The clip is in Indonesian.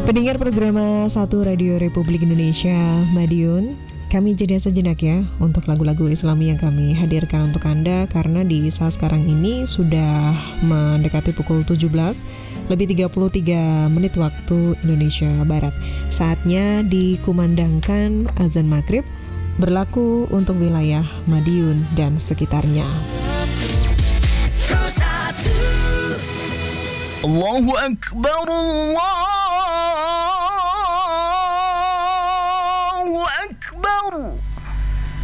Pendengar program 1 Radio Republik Indonesia, Madiun, kami jeda sejenak ya untuk lagu-lagu Islami yang kami hadirkan untuk Anda, karena di saat sekarang ini sudah mendekati pukul 17 lebih 33 menit waktu Indonesia Barat. Saatnya dikumandangkan azan maghrib, berlaku untuk wilayah Madiun dan sekitarnya. Allahu Akbar, Allahu Akbar.